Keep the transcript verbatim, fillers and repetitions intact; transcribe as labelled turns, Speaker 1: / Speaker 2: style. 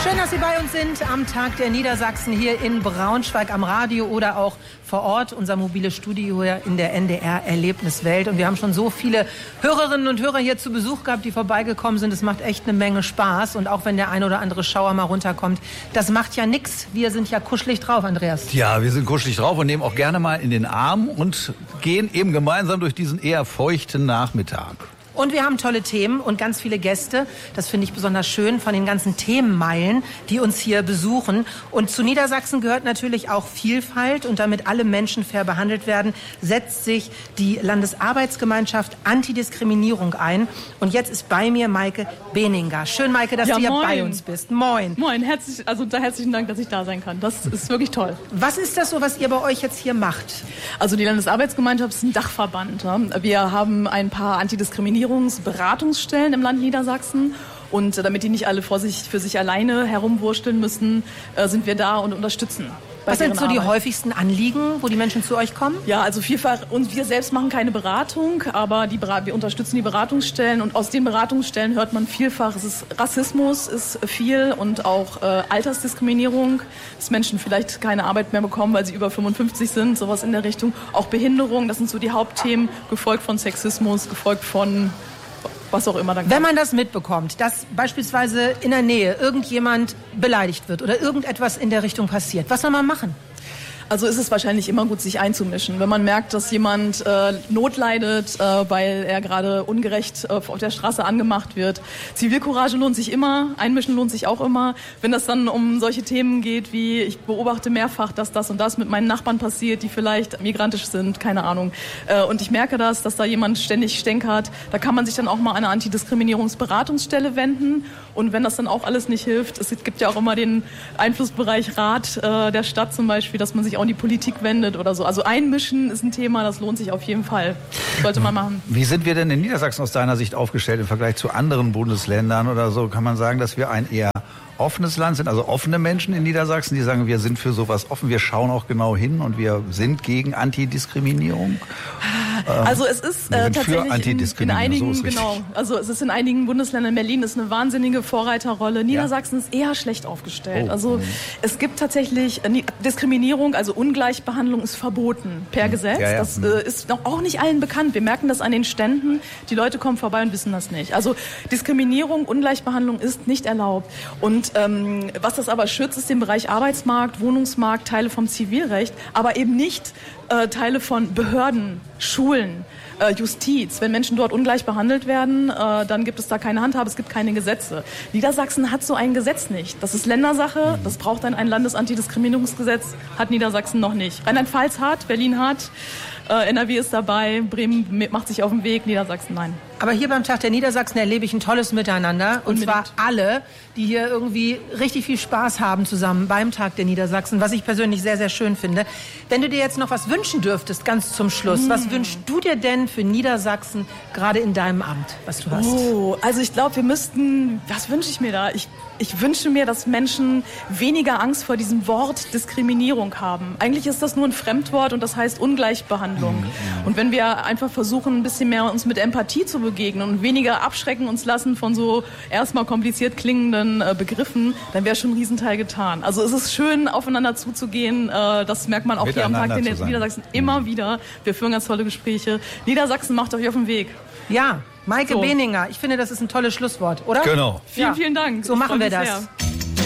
Speaker 1: Schön, dass Sie bei uns sind am Tag der Niedersachsen hier in Braunschweig am Radio oder auch vor Ort, unser mobiles Studio hier in der N D R Erlebniswelt. Und wir haben schon so viele Hörerinnen und Hörer hier zu Besuch gehabt, die vorbeigekommen sind. Es macht echt eine Menge Spaß. Und auch wenn der ein oder andere Schauer mal runterkommt, das macht ja nichts. Wir sind ja kuschelig drauf, Andreas.
Speaker 2: Ja, wir sind kuschelig drauf und nehmen auch gerne mal in den Arm und gehen eben gemeinsam durch diesen eher feuchten Nachmittag.
Speaker 1: Und wir haben tolle Themen und ganz viele Gäste. Das finde ich besonders schön von den ganzen Themenmeilen, die uns hier besuchen. Und zu Niedersachsen gehört natürlich auch Vielfalt. Und damit alle Menschen fair behandelt werden, setzt sich die Landesarbeitsgemeinschaft Antidiskriminierung ein. Und jetzt ist bei mir Maike Beninger. Schön, Maike, dass
Speaker 3: ja,
Speaker 1: du hier
Speaker 3: moin.
Speaker 1: bei uns bist. Moin.
Speaker 3: Moin, herzlich, also herzlichen Dank, dass ich da sein kann. Das ist wirklich toll.
Speaker 1: Was ist das so, was ihr bei euch jetzt hier macht?
Speaker 3: Also die Landesarbeitsgemeinschaft ist ein Dachverband. Wir haben ein paar Antidiskriminierungsberatungsstellen im Land Niedersachsen. Und damit die nicht alle vor sich, für sich alleine herumwursteln müssen, sind wir da und unterstützen.
Speaker 1: Was sind so die
Speaker 3: Arbeit.
Speaker 1: häufigsten Anliegen, wo die Menschen zu euch kommen?
Speaker 3: Ja, also vielfach, und wir selbst machen keine Beratung, aber die, wir unterstützen die Beratungsstellen und aus den Beratungsstellen hört man vielfach, es ist Rassismus ist viel und auch äh, Altersdiskriminierung, dass Menschen vielleicht keine Arbeit mehr bekommen, weil sie über fünfundfünfzig sind, sowas in der Richtung. Auch Behinderung, das sind so die Hauptthemen, gefolgt von Sexismus, gefolgt von was auch immer dann kommt.
Speaker 1: Wenn man das mitbekommt, dass beispielsweise in der Nähe irgendjemand beleidigt wird oder irgendetwas in der Richtung passiert, was soll man machen?
Speaker 3: Also ist es wahrscheinlich immer gut, sich einzumischen. Wenn man merkt, dass jemand äh, Not leidet, äh, weil er gerade ungerecht äh, auf der Straße angemacht wird. Zivilcourage lohnt sich immer, Einmischen lohnt sich auch immer. Wenn das dann um solche Themen geht, wie ich beobachte mehrfach, dass das und das mit meinen Nachbarn passiert, die vielleicht migrantisch sind, keine Ahnung. Äh, und ich merke das, dass da jemand ständig stänkert. Da kann man sich dann auch mal an eine Antidiskriminierungsberatungsstelle wenden. Und wenn das dann auch alles nicht hilft, es gibt ja auch immer den Einflussbereich Rat äh, der Stadt zum Beispiel, dass man sich auch in die Politik wendet oder so. Also einmischen ist ein Thema, das lohnt sich auf jeden Fall. Sollte man machen.
Speaker 2: Wie sind wir denn in Niedersachsen aus deiner Sicht aufgestellt im Vergleich zu anderen Bundesländern oder so? Kann man sagen, dass wir ein eher offenes Land sind, also offene Menschen in Niedersachsen, die sagen, wir sind für sowas offen, wir schauen auch genau hin und wir sind gegen Antidiskriminierung?
Speaker 3: Also es ist äh, tatsächlich in, in einigen, so genau, also es ist in einigen Bundesländern, Berlin ist eine wahnsinnige Vorreiterrolle, Niedersachsen ja. ist eher schlecht aufgestellt. Oh. Also es gibt tatsächlich äh, Diskriminierung, also Ungleichbehandlung ist verboten per Gesetz. Ja, ja. Das äh, ist noch auch nicht allen bekannt. Wir merken das an den Ständen. Die Leute kommen vorbei und wissen das nicht. Also Diskriminierung, Ungleichbehandlung ist nicht erlaubt. Und ähm, was das aber schützt, ist den Bereich Arbeitsmarkt, Wohnungsmarkt, Teile vom Zivilrecht, aber eben nicht äh, Teile von Behörden, Schulen, äh, Justiz. Wenn Menschen dort ungleich behandelt werden, äh, dann gibt es da keine Handhabe, es gibt keine Gesetze. Niedersachsen hat so ein Gesetz nicht. Das ist Ländersache, das braucht dann ein Landesantidiskriminierungsgesetz, hat Niedersachsen noch nicht. Rheinland-Pfalz hat, Berlin hat, äh, N R W ist dabei, Bremen macht sich auf den Weg, Niedersachsen nein.
Speaker 1: Aber hier beim Tag der Niedersachsen erlebe ich ein tolles Miteinander. Und
Speaker 3: Unbedingt.
Speaker 1: zwar alle, die hier irgendwie richtig viel Spaß haben zusammen beim Tag der Niedersachsen, was ich persönlich sehr, sehr schön finde. Wenn du dir jetzt noch was wünschen dürftest, ganz zum Schluss, mm. was wünschst du dir denn für Niedersachsen gerade in deinem Amt, was du hast?
Speaker 3: Oh, also ich glaube, wir müssten, was wünsche ich mir da? Ich Ich wünsche mir, dass Menschen weniger Angst vor diesem Wort Diskriminierung haben. Eigentlich ist das nur ein Fremdwort und das heißt Ungleichbehandlung. Mhm. Und wenn wir einfach versuchen, ein bisschen mehr uns mit Empathie zu begegnen und weniger abschrecken uns lassen von so erstmal kompliziert klingenden äh, Begriffen, dann wäre schon ein Riesenteil getan. Also es ist schön, aufeinander zuzugehen. Äh, das merkt man auch hier am Tag der Niedersachsen immer mhm. wieder. Wir führen ganz tolle Gespräche. Niedersachsen macht euch auf den Weg.
Speaker 1: Ja, Maike
Speaker 3: so.
Speaker 1: Beninger, ich finde, das ist ein tolles Schlusswort, oder?
Speaker 2: Genau.
Speaker 3: Vielen,
Speaker 1: ja.
Speaker 3: vielen Dank.
Speaker 1: So
Speaker 3: ich
Speaker 1: machen wir das.
Speaker 3: Sehr.